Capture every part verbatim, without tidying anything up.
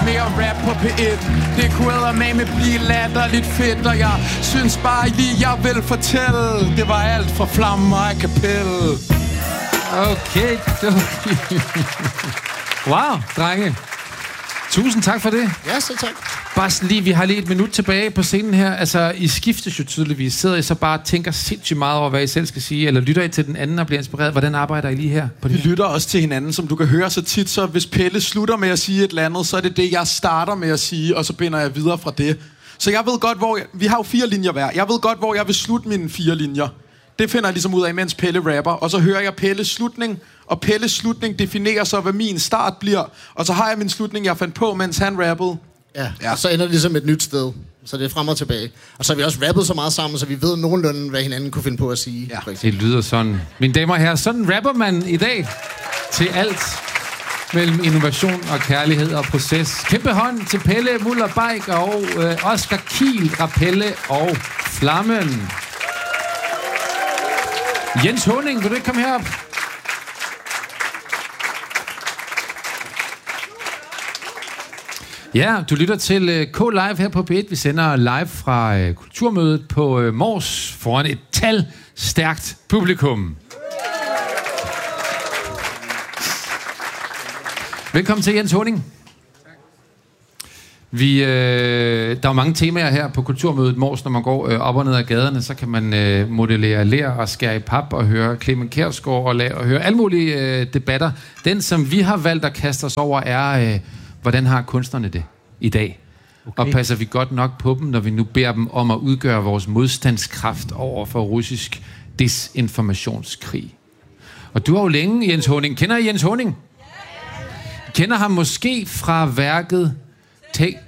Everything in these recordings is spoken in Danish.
mere rap på P et. Det kunne eddermame blive latterligt fedt, og jeg synes bare lige, jeg vil fortælle. Det var alt fra Flammer og Kapelle. Okay, wow, drenge. Tusind tak for det. Ja, så tak. Bare sådan lige, vi har lige et minut tilbage på scenen her. Altså, I skiftes jo tydeligvis. Sidder I så bare og tænker sindssygt meget over, hvad I selv skal sige? Eller lytter I til den anden og bliver inspireret? Hvordan arbejder I lige her? På Vi det? lytter også til hinanden, som du kan høre så tit. Så hvis Pelle slutter med at sige et eller andet, så er det det, jeg starter med at sige, og så binder jeg videre fra det. Så jeg ved godt, hvor jeg, vi har jo fire linjer hver. Jeg ved godt, hvor jeg vil slutte mine fire linjer. Det finder jeg ligesom ud af, mens Pelle rapper. Og så hører jeg Pelles slutning, og Pelles slutning definerer så, hvad min start bliver. Og så har jeg min slutning, jeg fandt på, mens han rappede. Ja, ja. Og så ender det ligesom et nyt sted. Så det er frem og tilbage. Og så har vi også rappet så meget sammen, så vi ved nogenlunde, hvad hinanden kunne finde på at sige. Ja, det lyder sådan. Mine damer og herrer, sådan rapper man i dag til alt mellem innovation og kærlighed og proces. Kæmpe hånd til Pelle Muller Bajk og øh, Oscar Kiel, Rapelle og Flammen. Jens Håning, vil du ikke komme herop? Ja, du lytter til K Live her på P et. Vi sender live fra uh, Kulturmødet på uh, Mors foran et talstærkt publikum. Velkommen til, Jens Håning. Vi, øh, der er mange temaer her på Kulturmødet Mors, når man går øh, op og ned ad gaderne, så kan man øh, modellere ler og skære i pap og høre Clement Kjærsgaard og, la- og høre alle mulige øh, debatter. Den, som vi har valgt at kaste os over, er, øh, hvordan har kunstnerne det i dag? Okay. Og passer vi godt nok på dem, når vi nu beder dem om at udgøre vores modstandskraft over for russisk desinformationskrig? Og du har jo længe, Jens Håning. Kender I Jens Håning? Kender ham måske fra værket Take,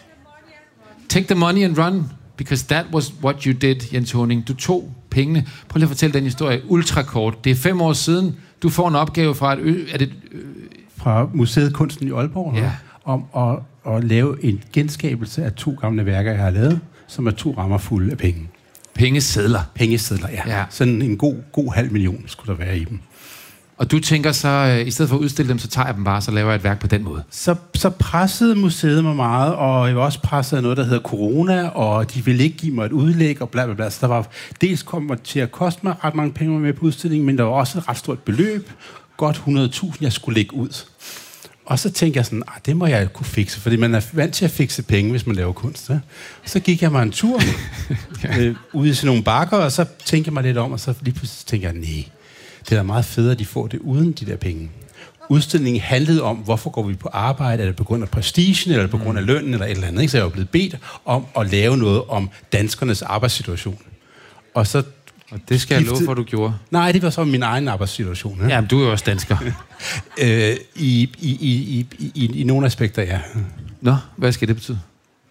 take the money and run, because that was what you did, Jens Håning. Du tog pengene. Prøv lige at fortælle den historie ultrakort. Det er fem år siden, du får en opgave fra et ø... Er det, ø- fra Museet Kunsten i Aalborg, ja. om at, at lave en genskabelse af to gamle værker, jeg har lavet, som er to rammer fulde af penge. Pengesedler. Pengesedler, ja. Ja. Sådan en god, god halv million skulle der være i dem. Og du tænker så, øh, i stedet for at udstille dem, så tager jeg dem bare, så laver jeg et værk på den måde. Så, så pressede museet mig meget, og jeg var også presset af noget, der hedder corona, og de ville ikke give mig et udlæg, og bla bla bla. Så der var, dels kom det til at koste mig ret mange penge med på udstillingen, men der var også et ret stort beløb, godt hundrede tusind, jeg skulle lægge ud. Og så tænkte jeg sådan, ah, det må jeg kunne fikse, fordi man er vant til at fikse penge, hvis man laver kunst. Ja? Så gik jeg mig en tur ja. øh, ude i sådan nogle bakker, og så tænkte jeg mig lidt om, og så lige pludselig tænkte jeg, nej, det er da meget federe, at de får det uden de der penge. Udstillingen handlede om, hvorfor går vi på arbejde? Er det på grund af prestigen, eller på grund af lønnen, eller et eller andet? Ikke? Så jeg var blevet bedt om at lave noget om danskernes arbejdssituation. Og så... Og det skal skiftede... jeg love for, du gjorde. Nej, det var så min egen arbejdssituation. Ja, ja men du er jo også dansker. øh, i, i, i, i, i, I nogle aspekter, ja. Nå, hvad skal det betyde?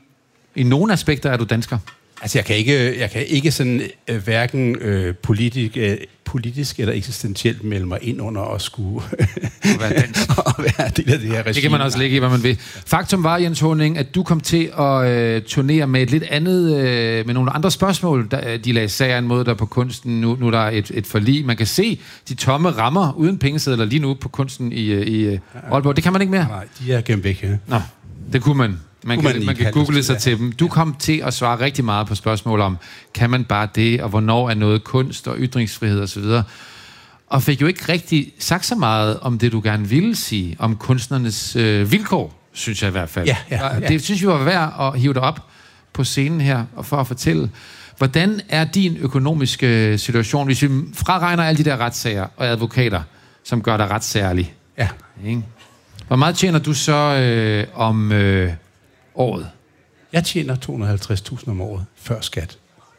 I nogle aspekter er du dansker. Altså, jeg kan ikke, jeg kan ikke sådan øh, hverken øh, politisk, øh, politisk eller eksistentielt melde mig ind under at skulle være dansk. og være del af det her regime. Det kan man også lægge i, hvad man vil. Faktum var, Jens Håning, at du kom til at øh, turnere med et lidt andet, øh, med nogle andre spørgsmål. Der, de lagde sager en måde der på kunsten. Nu, nu er der et, et forlig. Man kan se de tomme rammer uden pengesedler lige nu på kunsten i, i Aalborg. Det kan man ikke mere. Nej, de er gemt væk. Ja. Nå, det kunne man. Man kan, man, man kan google sig ja. til dem. Du kom til at svare rigtig meget på spørgsmål om, kan man bare det, og hvornår er noget kunst og ytringsfrihed osv., og, og fik jo ikke rigtig sagt så meget om det, du gerne ville sige, om kunstnernes øh, vilkår, synes jeg i hvert fald. Ja, ja, ja. Det synes jeg var værd at hive dig op på scenen her, og for at fortælle, hvordan er din økonomiske situation, hvis vi fraregner alle de der retssager og advokater, som gør dig ret særlig. Ja. Ikke? Hvor meget tjener du så øh, om... Øh, året? Jeg tjener to hundrede og halvtreds tusind om året, før skat.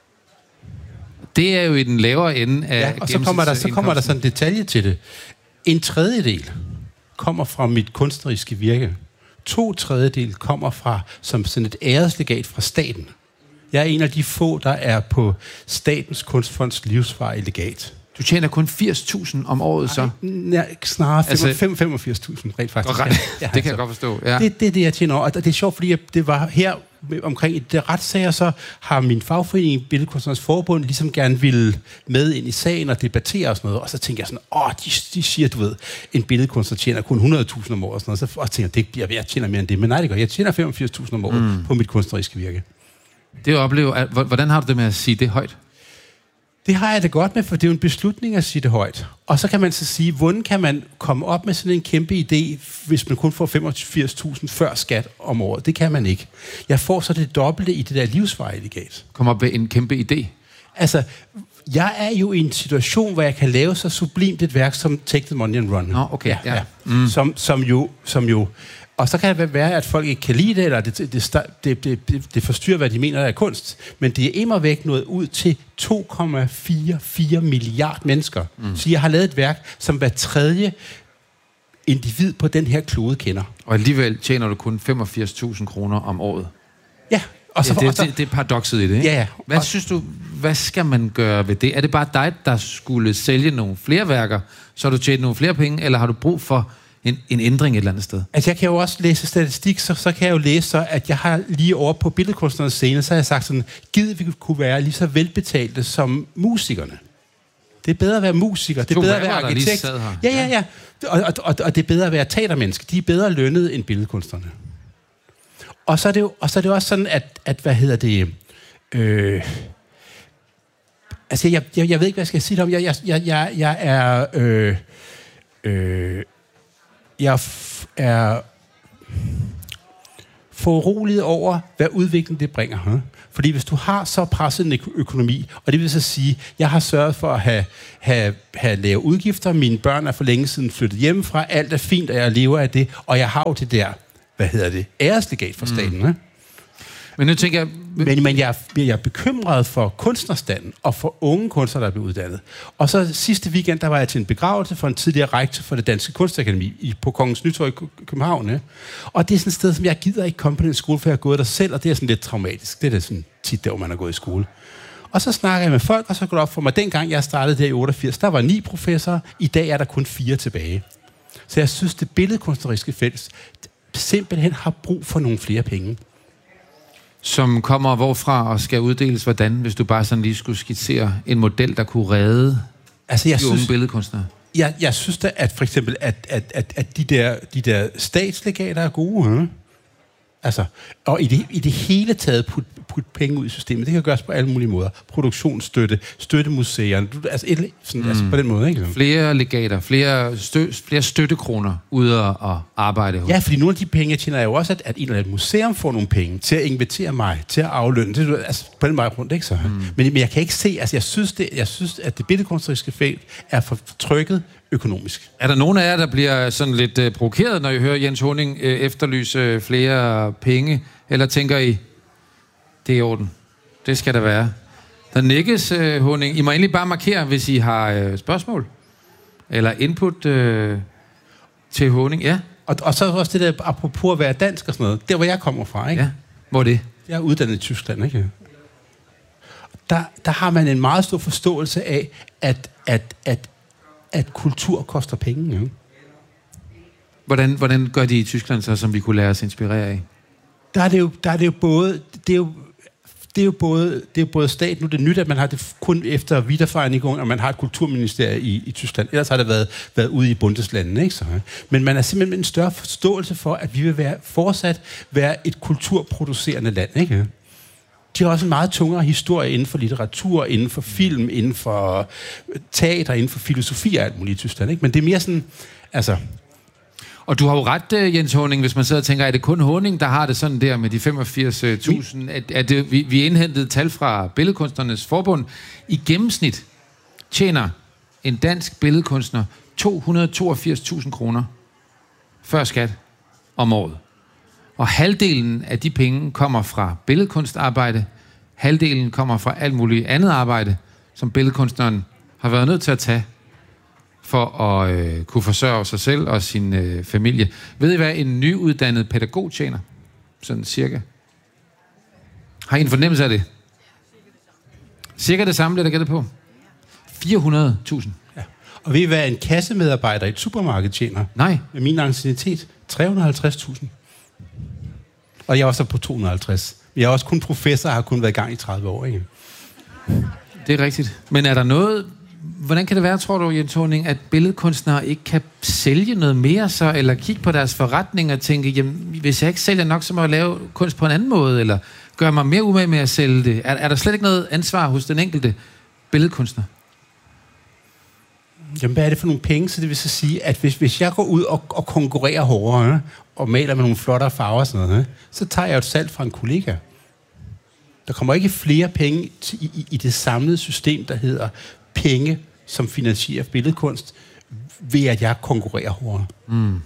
Det er jo i den lavere ende af... Ja, og så kommer, der, så kommer der sådan en detalje til det. En tredjedel kommer fra mit kunstneriske virke. To tredjedel kommer fra som sådan et æreslegat fra staten. Jeg er en af de få, der er på Statens Kunstfonds livsvarige legat. Du tjener kun firs tusind om året, så? Nej, snarere Altså- femogfirs tusind, rent faktisk. Godt, Ja, det kan altså. jeg godt forstå, ja. Det, det er det, jeg tjener over. Og det er sjovt, fordi det var her omkring i det retssager, så har min fagforening, Billedkunstnernes Forbund, ligesom gerne ville med ind i sagen og debattere og sådan noget. Og så tænker jeg sådan, åh, de, de siger, du ved, en billedkunstner tjener kun hundrede tusind om året og sådan noget. Så og tænker jeg, det bliver, jeg tjener mere end det. Men nej, det gør jeg. tjener femogfirs tusind om året mm. på mit kunstneriske virke. Det at opleve, at, hvordan har du det med at sige det højt? Det har jeg det godt med, for det er jo en beslutning at sige det højt. Og så kan man så sige, hvordan kan man komme op med sådan en kæmpe idé, hvis man kun får femogfirs tusind før skat om året? Det kan man ikke. Jeg får så det dobbelte i det der livsvejlegat. Kom op med en kæmpe idé. Altså, jeg er jo i en situation, hvor jeg kan lave så sublimt et værk som Take the Money and Run. Nå, okay, ja. ja. Mm. Som, som, jo, som jo... Og så kan det være, at folk ikke kan lide det, eller det, det, det, det, det forstyrrer, hvad de mener, der er kunst. Men det er immervæk nået ud til to komma fire milliarder mennesker. Mm. Så jeg har lavet et værk, som hver tredje individ på den her klode kender. Og alligevel tjener du kun femogfirs tusind kroner om året. Ja. Og så, ja, det, og så, det, det er paradokset i det, ikke? Ja, ja. Hvad og, synes du, hvad skal man gøre ved det? Er det bare dig, der skulle sælge nogle flere værker, så har du tjent nogle flere penge, eller har du brug for en, en ændring et eller andet sted? Altså, jeg kan jo også læse statistik, så, så kan jeg jo læse så, at jeg har lige over på Billedkunstnernes scene, så har jeg sagt sådan, givet vi kunne være lige så velbetalte som musikerne. Det er bedre at være musiker, det er To bedre at være rapper, der lige arkitekt. sad her. Ja, ja, ja. Og, og, og, og det er bedre at være teatermenneske. De er bedre lønnet end billedkunstnerne. Og så er det jo, og så er det også sådan, at, at hvad hedder det... Øh, altså, jeg, jeg, jeg ved ikke, hvad jeg skal sige om. Jeg, jeg, jeg, jeg, jeg er... Øh, øh, jeg f- er foruroliget over, hvad udviklingen det bringer. Huh? Fordi hvis du har så presset en ø- økonomi, og det vil så sige, jeg har sørget for at have, have, have lave udgifter, mine børn er for længe siden flyttet hjemmefra, alt er fint, og jeg lever af det, og jeg har jo det der, hvad hedder det, æreslegat for staten. Mm. Men nu tænker jeg... Men, men jeg, jeg er bekymret for kunstnerstanden og for unge kunstnere, der er blevet uddannet. Og så sidste weekend, der var jeg til en begravelse for en tidligere rektor for det Danske Kunstakademi i, på Kongens Nytorv i København. Ja. Og det er sådan et sted, som jeg gider ikke komme på den skole, for jeg har gået der selv, og det er sådan lidt traumatisk. Det er da sådan tit der, hvor man har gået i skole. Og så snakker jeg med folk, og så går det op for mig, dengang jeg startede der i otteogfirs, der var ni professorer, i dag er der kun fire tilbage. Så jeg synes, det billedkunstneriske felt simpelthen har brug for nogle flere penge. Som kommer hvorfra og skal uddeles hvordan, hvis du bare sådan lige skulle skitsere en model, der kunne redde altså, jeg de unge synes, billedkunstnere? Jeg, jeg synes da, at for eksempel, at, at, at, at de, der, de der statslegater er gode. Hm? Altså, og i det, i det hele taget putte put penge ud i systemet. Det kan gøres på alle mulige måder. Produktionsstøtte, støttemuseerne, altså, et, sådan, mm. altså på den måde. Ikke? Flere legater, flere, stø, flere støttekroner ude og arbejde hos. Ja, fordi nogle af de penge, jeg tjener, er jo også, at, at en eller anden museum får nogle penge til at invitere mig, til at aflønne. Det er altså på den vej rundt, ikke så? Mm. Men, men jeg kan ikke se, altså jeg synes, det, jeg synes at det billedkunstneriske felt er for trykket økonomisk. Er der nogen af jer, der bliver sådan lidt uh, provokeret, når I hører Jens Honing uh, efterlyse uh, flere penge? Eller tænker I, det er i orden. Det skal der være. Der nikkes, uh, Honing. I må endelig bare markere, hvis I har uh, spørgsmål. Eller input uh, til Honing. Ja. Og, og så også det der, apropos at være dansk og sådan noget. Der, hvor jeg kommer fra, ikke? Ja. Hvor er det? Jeg er uddannet i Tyskland, ikke? Der, der har man en meget stor forståelse af, at, at, at, at kultur koster penge, ikke? Hvordan, hvordan gør de i Tyskland så, som vi kunne lade os inspirere af? Der er det jo, der er det jo både... Det er jo, det er jo både, det er jo både stat. Nu er det nyt, at man har det kun efter Wiedervereinigung, og man har et kulturministerie i, i Tyskland. Ellers har det været, været ude i Bundeslandene, ikke så? Men man er simpelthen med en større forståelse for, at vi vil være, fortsat være et kulturproducerende land, ikke? De har også en meget tungere historie inden for litteratur, inden for film, inden for teater, inden for filosofi og alt muligt i Tyskland, ikke? Men det er mere sådan, altså... Og du har jo ret, Jens Honing, hvis man sidder og tænker, er det kun Honing, der har det sådan der med de femogfirs tusind? At, at det, vi, vi indhentede tal fra Billedkunstnernes Forbund. I gennemsnit tjener en dansk billedkunstner to hundrede og toogfirs tusind kroner før skat om året. Og halvdelen af de penge kommer fra billedkunstarbejde, halvdelen kommer fra alt muligt andet arbejde, som billedkunstneren har været nødt til at tage for at øh, kunne forsørge sig selv og sin øh, familie. Ved I, hvad en nyuddannet pædagog tjener? Sådan cirka. Har I en fornemmelse af det? Cirka det samme, bliver der gættet på. fire hundrede tusind? Ja. Og ved I, hvad en kassemedarbejder i et supermarked tjener? Nej. Med min anciennitet? tre hundrede og halvtreds tusind. Og jeg er også på to hundrede og halvtreds. Jeg er også kun professor og har kun været i gang i tredive år, ikke? Det er rigtigt. Men er der noget... Hvordan kan det være, tror du, Jens Horning, at billedkunstnere ikke kan sælge noget mere så, eller kigge på deres forretning og tænke, jamen, hvis jeg ikke sælger nok, så må jeg lave kunst på en anden måde, eller gøre mig mere umage med at sælge det? Er, er der slet ikke noget ansvar hos den enkelte billedkunstner? Jamen, hvad er det for nogle penge? Så det vil så sige, at hvis, hvis jeg går ud og, og konkurrerer hårdere, og maler med nogle flottere farver og sådan noget, så tager jeg et salg fra en kollega. Der kommer ikke flere penge til, i, i det samlede system, der hedder penge, som finansierer billedkunst, ved at jeg konkurrerer hårdere. Mm.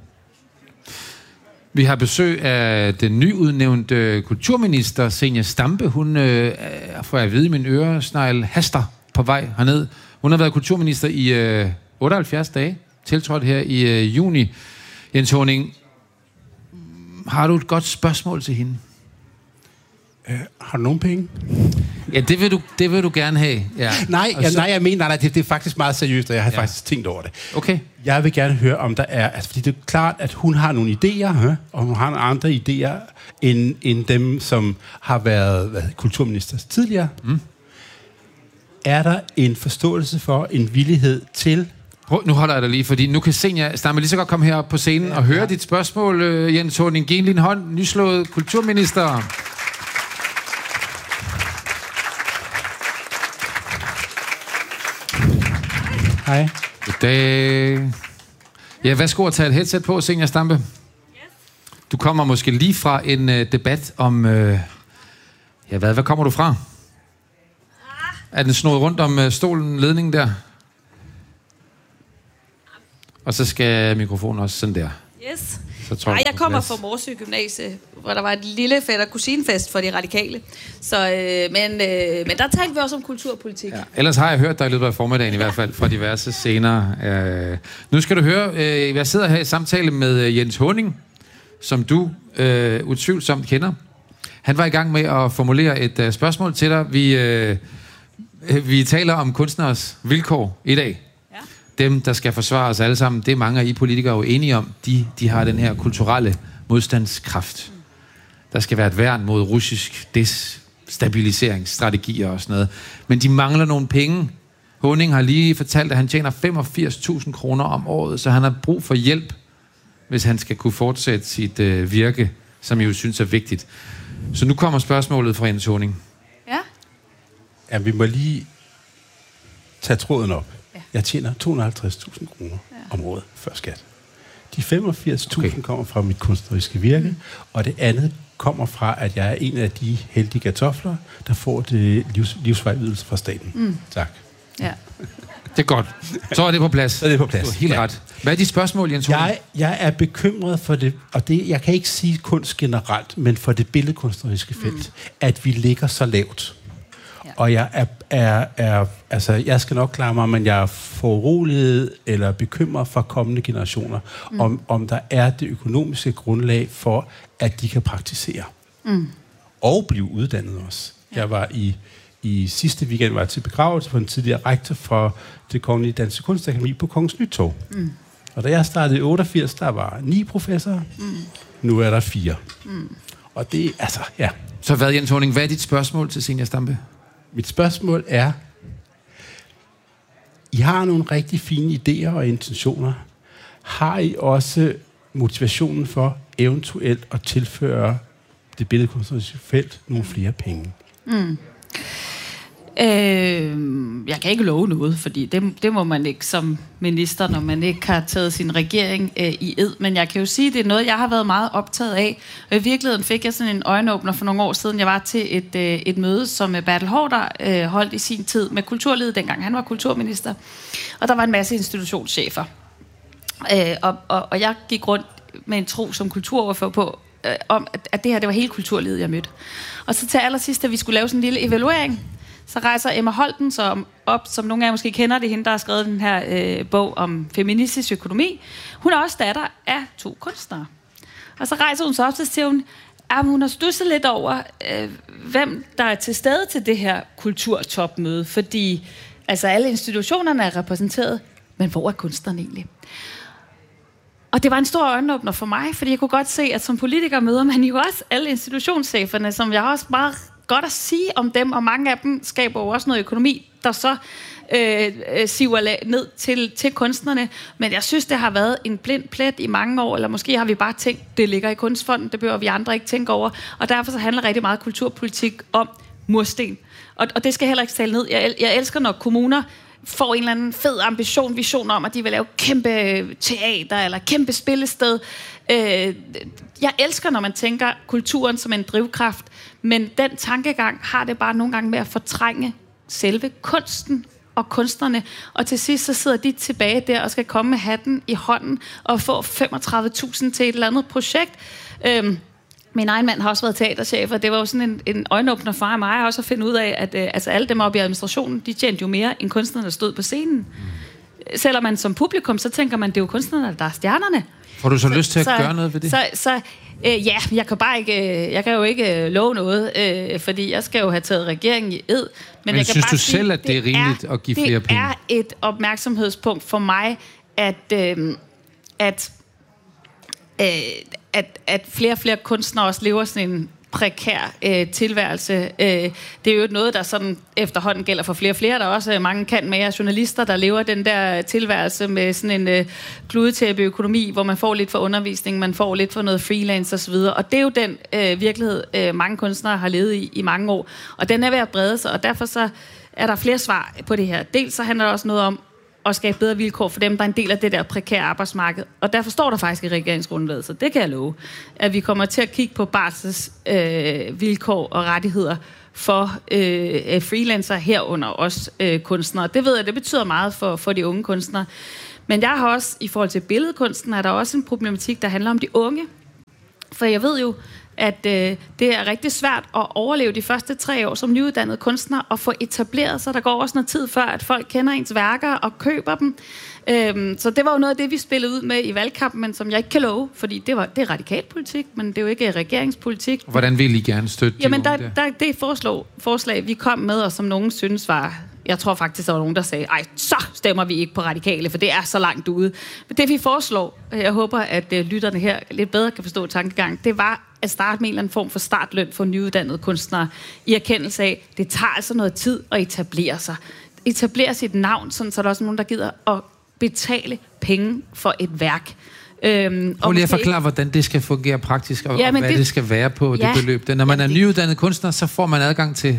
Vi har besøg af den nyudnævnte kulturminister, Zenia Stampe. Hun øh, får jeg at vide i min øresnegl, haster på vej herned. Hun har været kulturminister i øh, otteoghalvfjerds dage, tiltrådt her i øh, juni. Jens Horning, har du et godt spørgsmål til hende? Øh, har du nogen penge? Ja, det vil du, det vil du gerne have. Ja. Nej, ja, så... nej, jeg mener, nej, det, det er faktisk meget seriøst, og jeg har ja. faktisk tænkt over det. Okay. Jeg vil gerne høre, om der er... Altså, fordi det er klart, at hun har nogle idéer, hø? og hun har nogle andre idéer, end, end dem, som har været hvad, kulturminister tidligere. Mm. Er der en forståelse for, en villighed til... Prøv, nu holder jeg dig lige, fordi nu kan Zenia Stampe lige så godt komme herop på scenen ja, og høre ja. dit spørgsmål, uh, Jens Horning. Giv en lille hånd, nyslået kulturminister. Hej. Goddag. Ja, værsgo at tage et headset på, Zenia Stampe. Yes. Du kommer måske lige fra en uh, debat om... Uh, ja, hvad, hvad kommer du fra? Ah. Er den snået rundt om uh, stolen, ledningen der? Og så skal mikrofonen også sådan der. Yes. Så tror Nej, jeg, jeg kommer fra Morsø Gymnasie, hvor der var et lille fætter kusinefest for de radikale. Så, øh, men, øh, men der talte vi også om kulturpolitik. Ja. Ellers har jeg hørt dig i løbet af formiddagen i hvert fald fra diverse scener. Øh, nu skal du høre, øh, jeg sidder her i samtale med Jens Horning, som du øh, utvivlsomt kender. Han var i gang med at formulere et øh, spørgsmål til dig. Vi, øh, vi taler om kunstneres vilkår i dag. Dem, der skal forsvare os alle sammen, det er mange af I politikere jo enige om, de, de har den her kulturelle modstandskraft. Der skal være et værn mod russisk destabiliseringsstrategier og sådan noget. Men de mangler nogle penge. Horning har lige fortalt, at han tjener femogfirs tusind kroner om året, så han har brug for hjælp, hvis han skal kunne fortsætte sit øh, virke, som jeg jo synes er vigtigt. Så nu kommer spørgsmålet fra Jens Horning. Ja. Ja, vi må lige tage tråden op. Jeg tjener to hundrede og halvtreds tusind kroner ja. om året før skat. De femogfirs tusind okay. kommer fra mit kunstneriske virke, mm. og det andet kommer fra, at jeg er en af de heldige kartofler, der får det livs, livsvejydelse fra staten. Mm. Tak. Ja. Det er godt. Så er det på plads. Så er det på plads. Du er helt ja. ret. Hvad er de spørgsmål, Jens Horning? Jeg, jeg er bekymret for det, og det, jeg kan ikke sige kunst generelt, men for det billedkunstneriske felt, mm. at vi ligger så lavt. Og jeg er, er, er, altså, jeg skal nok klare mig, men jeg er foruroliget eller bekymret for kommende generationer, mm. om, om der er det økonomiske grundlag for, at de kan praktisere. Mm. Og blive uddannet også. Ja. Jeg var i, i sidste weekend var jeg til begravelse for en tidligere rektor for det Kongelige Danske Kunstakademi på Kongens Nytorv. Mm. Og da jeg startede i otteogfirs, der var ni professorer. Mm. Nu er der fire. Mm. Og det, altså, ja. Så hvad, Jens Horning, hvad er dit spørgsmål til Zenia Stampe? Mit spørgsmål er, I har nogle rigtig fine idéer og intentioner. Har I også motivationen for eventuelt at tilføre det billedkunstneriske felt nogle flere penge? Mm. Øh, jeg kan ikke love noget, fordi det, det må man ikke som minister, når man ikke har taget sin regering øh, i ed. Men jeg kan jo sige, at det er noget, jeg har været meget optaget af. Og i virkeligheden fik jeg sådan en øjenåbner for nogle år siden. Jeg var til et, øh, et møde, som Bertel Haarder øh, holdt i sin tid med kulturlivet, dengang han var kulturminister. Og der var en masse institutionschefer. Øh, og, og, og jeg gik rundt med en tro som kulturordfører på, øh, om at, at det her det var hele kulturlivet, jeg mødte. Og så til allersidst, da vi skulle lave sådan en lille evaluering, så rejser Emma Holten som op, som nogle af jer måske kender, det er hende, der har skrevet den her øh, bog om feministisk økonomi. Hun er også datter af to kunstnere. Og så rejser hun sig op, så siger hun, at hun har stusset lidt over, øh, hvem der er til stede til det her kulturtopmøde, fordi Altså alle institutionerne er repræsenteret, men hvor er kunstnerne egentlig? Og det var en stor øjenåbner for mig, fordi jeg kunne godt se, at som politiker møder man jo også alle institutionscheferne, som jeg har også meget godt at sige om dem, og mange af dem skaber jo også noget økonomi, der så øh, siver ned til, til kunstnerne. Men jeg synes, det har været en blind plet i mange år, eller måske har vi bare tænkt, det ligger i Kunstfonden, det behøver vi andre ikke tænke over. Og derfor så handler rigtig meget kulturpolitik om mursten. Og, og det skal heller ikke tale ned. Jeg, jeg elsker, når kommuner får en eller anden fed ambition, vision om, at de vil lave kæmpe teater eller kæmpe spillested. Øh, jeg elsker, når man tænker kulturen som en drivkraft, men den tankegang har det bare nogle gange med at fortrænge selve kunsten og kunstnerne, og til sidst så sidder de tilbage der og skal komme med hatten i hånden og få femogtredive tusind til et eller andet projekt. Øh, Min egen mand har også været teaterchef, og det var jo sådan en, en øjenåbner for mig også at finde ud af, at øh, altså alle dem oppe i administrationen, de tjente jo mere, end kunstnerne, der stod på scenen. Mm. Selvom man som publikum, så tænker man, det er jo kunstnerne, der er stjernerne. Får du så, så lyst til at så, gøre noget ved det? Så, så øh, ja, jeg kan bare ikke, jeg kan jo ikke øh, love noget, øh, fordi jeg skal jo have taget regeringen i ed. Men, Men jeg kan synes bare du sige, selv, at det er rimeligt er, at give flere penge? Det er et opmærksomhedspunkt for mig, at... Øh, at Øh, at, at flere og flere kunstnere også lever sådan en prekær øh, tilværelse. Øh, det er jo noget, der sådan efterhånden gælder for flere og flere. Der er også mange kan med journalister, der lever den der tilværelse med sådan en øh, kludetæppe-økonomi, hvor man får lidt for undervisning, man får lidt for noget freelance osv. Og det er jo den øh, virkelighed, øh, mange kunstnere har levet i i mange år. Og den er ved at brede sig, og derfor så er der flere svar på det her. Dels så handler det også noget om og skabe bedre vilkår for dem, der er en del af det der prekære arbejdsmarked. Og derfor står der faktisk i regeringsgrundlaget, så det kan jeg love, at vi kommer til at kigge på barsels øh, vilkår og rettigheder for øh, freelancer herunder også øh, kunstnere. Det ved jeg, det betyder meget for, for de unge kunstnere. Men jeg har også, i forhold til billedkunsten, er der også en problematik, der handler om de unge. For jeg ved jo, at øh, det er rigtig svært at overleve de første tre år som nyuddannet kunstner og få etableret sig. Der går også noget tid før, at folk kender ens værker og køber dem. Øhm, så det var jo noget af det, vi spillede ud med i valgkampen, men som jeg ikke kan love, fordi det, var, det er radikal-politik, men det er jo ikke regeringspolitik. Hvordan vil I gerne støtte Jamen, der, der? der, det forslag, forslag, vi kom med, og som nogen synes var... Jeg tror faktisk, der var nogen, der sagde, ej, så stemmer vi ikke på radikale, for det er så langt ude. Men det vi foreslår, jeg håber, at uh, lytterne her lidt bedre kan forstå tankegang, det var at starte med en eller anden form for startløn for nyuddannede kunstnere, i erkendelse af, det tager altså noget tid at etablere sig. Etablere sit navn, sådan, så der er også nogen, der gider at betale penge for et værk. Øhm, Prøv lige at forklare, hvordan det skal fungere praktisk, og, ja, og hvad det, det skal være på ja, det beløb. Når man er nyuddannet kunstner, så får man adgang til...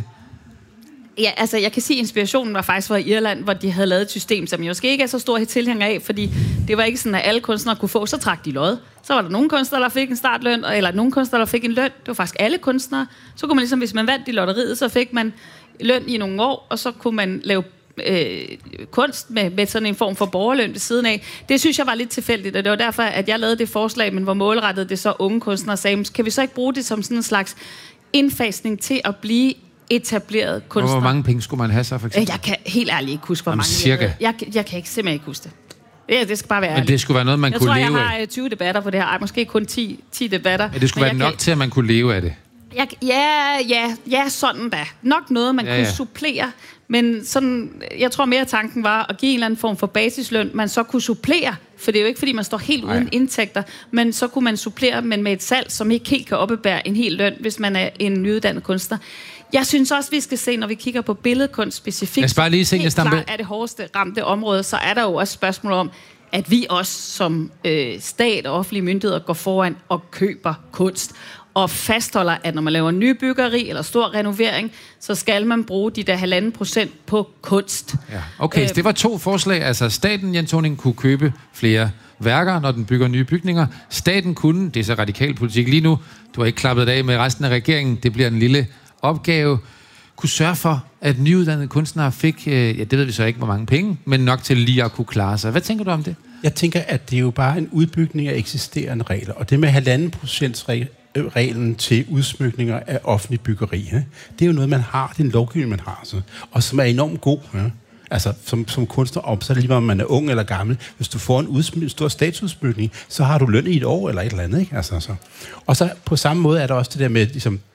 Ja, altså jeg kan sige, at inspirationen var faktisk fra Irland, hvor de havde lavet et system, som jeg måske ikke er så stor tilhænger af, fordi det var ikke sådan, at alle kunstnere kunne få, så trak de lod. Så var der nogle kunstnere, der fik en startløn, eller nogle kunstnere, der fik en løn. Det var faktisk alle kunstnere. Så kunne man ligesom, hvis man vandt i lotteriet, så fik man løn i nogle år, og så kunne man lave øh, kunst med, med sådan en form for borgerløn ved siden af. Det synes jeg var lidt tilfældigt, og det var derfor, at jeg lavede det forslag, men hvor målrettet det så unge kunstnere sagde, kan vi så ikke bruge det som sådan en slags indfasning til at blive etableret kunstner. Hvor mange penge skulle man have så, for eksempel? Jeg kan helt ærligt ikke huske, hvor Jamen, mange. cirka? Jeg, jeg, jeg kan ikke, simpelthen ikke huske det. Det, det skal bare være Men det skulle være noget, man jeg kunne tror, leve af? Jeg tror, jeg har tyve debatter på det her. Ej, måske kun ti, ti debatter. Ja, det skulle være nok kan... til, at man kunne leve af det? Jeg, ja, ja, ja, sådan da. Nok noget, man ja, kunne ja. supplere. Men sådan, jeg tror mere, tanken var at give en eller anden form for basisløn, man så kunne supplere. For det er jo ikke, fordi man står helt uden Ej. indtægter, men så kunne man supplere, men med et salg, som ikke helt kan oppebære en hel løn, hvis man er en nyuddannet kunstner. Jeg synes også, vi skal se, når vi kigger på billedkunst specifikt, jeg bare lige se, helt klart er det hårdeste ramte område, så er der jo også spørgsmål om, at vi også som øh, stat og offentlige myndigheder går foran og køber kunst, og fastholder, at når man laver nybyggeri eller stor renovering, så skal man bruge de der halvanden procent på kunst. Ja. Okay, øh, så det var to forslag. Altså staten, Jens Thorning, kunne købe flere værker, når den bygger nye bygninger. Staten kunne, det er så radikal politik lige nu, du har ikke klappet af med resten af regeringen, det bliver en lille opgave, kunne sørge for, at nyuddannede kunstnere fik, øh, ja, det ved vi så ikke, hvor mange penge, men nok til lige at kunne klare sig. Hvad tænker du om det? Jeg tænker, at det er jo bare en udbygning af eksisterende regler, og det med halvanden procents regel, reglen til udsmykninger af offentlig byggeri. Ja? Det er jo noget, man har. Det er en lovgivning, man har. Altså, og som er enormt god. Ja? Altså, som, som kunstner om, så lige om man er ung eller gammel. Hvis du får en, udsmy- en stor statsudsmykning, så har du løn i et år eller et eller andet. Ikke? Altså, så. Og så på samme måde er der også det der med, ligesom,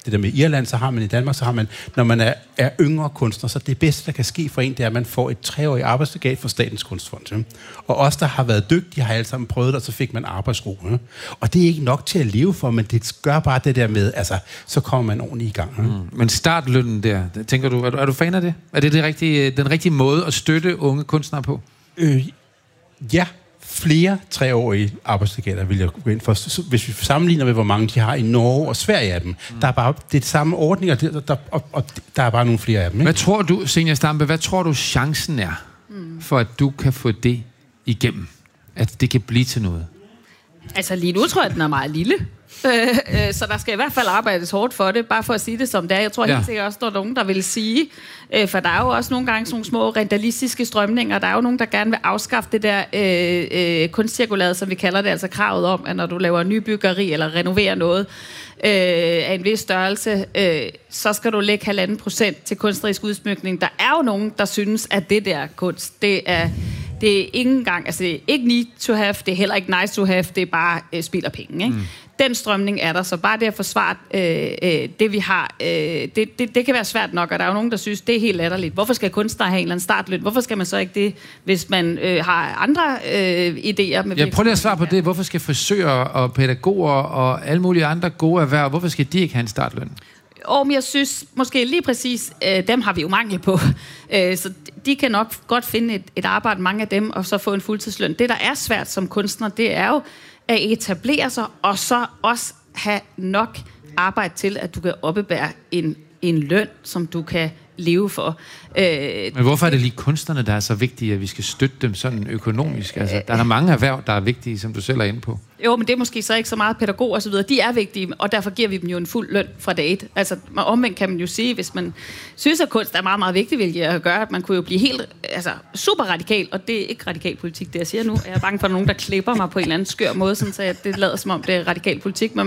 det der med Irland, så har man i Danmark, så har man, når man er, er yngre kunstner, så det bedste, der kan ske for en, det er, at man får et treårigt arbejdslegat fra Statens Kunstfond. Ja. Og os, der har været dygtige, har alle sammen prøvet det, og så fik man arbejdsro. Ja. Og det er ikke nok til at leve for, men det gør bare det der med, altså, så kommer man ordentligt i gang. Ja. Mm. Men startlønnen der, tænker du, er du, er du fan af det? Er det, det rigtige, den rigtige måde at støtte unge kunstnere på? Øh, ja. Flere treårige arbejdslegater vil jeg gå ind for. Så hvis vi sammenligner med, hvor mange de har i Norge og Sverige af dem, mm. der er bare det er de samme ordninger, der, der, og, og der er bare nogle flere af dem. Ikke? Hvad tror du, Zenia Stampe, hvad tror du chancen er, mm. for at du kan få det igennem? At det kan blive til noget? Altså lige nu tror jeg, at den er meget lille. Øh, øh, så der skal i hvert fald arbejdes hårdt for det, bare for at sige det som det er. Jeg tror ja. helt sikkert også, der er nogen, der vil sige, øh, for der er jo også nogle gange sådan nogle små rentalistiske strømninger, der er jo nogen, der gerne vil afskaffe det der øh, øh, kunstcirkulæret, som vi kalder det, altså kravet om, at når du laver nybyggeri eller renoverer noget øh, af en vis størrelse, øh, så skal du lægge halvanden procent til kunstnerisk udsmykning. Der er jo nogen, der synes, at det der kunst, det er... Det er ikke engang, altså det er ikke need to have, det er heller ikke nice to have, det er bare øh, spild af penge, ikke? Mm. Den strømning er der, så bare det at forsvare øh, øh, det vi har, øh, det, det, det kan være svært nok, og der er jo nogen, der synes, det er helt latterligt. Hvorfor skal kunstnere have en eller anden startløn? Hvorfor skal man så ikke det, hvis man øh, har andre øh, idéer? Med jeg prøver lige at svare på det. Hvorfor skal frisører og pædagoger og alle mulige andre gode erhverv, hvorfor skal de ikke have en startløn? Og jeg synes måske lige præcis, øh, dem har vi jo mangel på. Øh, så de kan nok godt finde et, et arbejde, mange af dem, og så få en fuldtidsløn. Det, der er svært som kunstner, det er jo at etablere sig, og så også have nok arbejde til, at du kan oppebære en, en løn, som du kan leve for. Øh, Men hvorfor er det lige kunstnerne, der er så vigtige, at vi skal støtte dem sådan økonomisk? Altså, der er der mange erhverv, der er vigtige, som du selv er inde på. Jo, men det er måske så ikke så meget pædagog og så videre. De er vigtige, og derfor giver vi dem jo en fuld løn fra dag et. Altså, omvendt kan man jo sige, hvis man synes, at kunst er meget, meget vigtigt, vil jeg gøre, at man kunne jo blive helt, altså, super radikal, og det er ikke radikal politik, det jeg siger nu. Jeg er bange for, at nogen, der klipper mig på en eller anden skør måde, sådan så det lader som om, det er radikal politik, men